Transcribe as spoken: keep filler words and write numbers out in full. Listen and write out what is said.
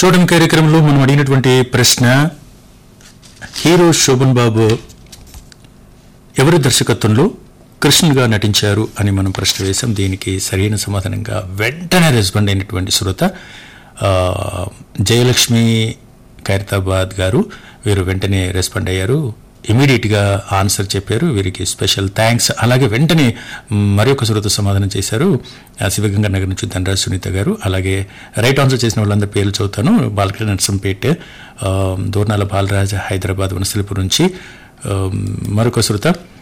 షోడన్ కార్యక్రమంలో మనం అడిగినటువంటి ప్రశ్న, హీరో శోభన్ బాబు ఎవరి దర్శకత్వంలో కృష్ణుగా నటించారు అని మనం ప్రశ్న వేశాం. దీనికి సరైన సమాధానంగా వెంటనే రెస్పాండ్ అయినటువంటి శ్రోత జయలక్ష్మి ఖైరతాబాద్ గారు. వీరు వెంటనే రెస్పాండ్ అయ్యారు, ఇమీడియట్గా ఆన్సర్ చెప్పారు. వీరికి స్పెషల్ థ్యాంక్స్. అలాగే వెంటనే మరొక శ్రోత సమాధానం చేశారు, శివగంగా నగర్ నుంచి ధనరాజ్ సునీత గారు. అలాగే రైట్ ఆన్సర్ చేసిన వాళ్ళందరి పేర్లు చదువుతాను. బాలకృష్ణ నర్సంపేట్, దోర్నాల బాలరాజ్ హైదరాబాద్ వనసలిపురం నుంచి. మరొక శ్రోత